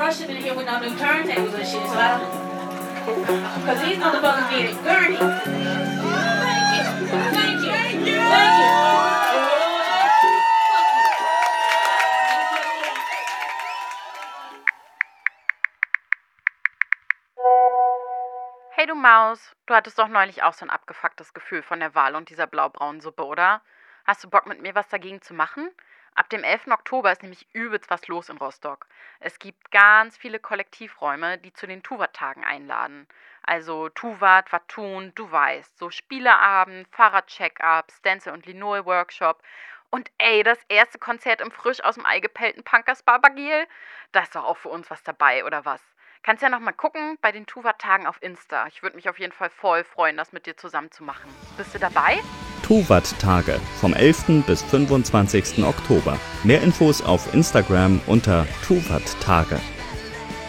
rush him in here with no new turntables and shit, so I don't. Because these motherfuckers need a gurney. Thank you. Thank you. Thank you. Hey du Maus, du hattest doch neulich auch so ein abgefucktes Gefühl von der Wahl und dieser blaubraunen Suppe, oder? Hast du Bock mit mir was dagegen zu machen? Ab dem 11. Oktober ist nämlich übelst was los in Rostock. Es gibt ganz viele Kollektivräume, die zu den Tuvat-Tagen einladen. Also Tuvat, was tun, du weißt. So Spieleabend, Fahrrad-Check-up, Stencil- und Linol-Workshop. Und ey, das erste Konzert im frisch aus dem Ei gepellten Punkers Barbagiel? Da ist doch auch für uns was dabei, oder was? Kannst ja noch mal gucken bei den Tuvat-Tagen auf Insta. Ich würde mich auf jeden Fall voll freuen, das mit dir zusammen zu machen. Bist du dabei? Tuvat-Tage vom 11. bis 25. Oktober. Mehr Infos auf Instagram unter Tuvat-Tage.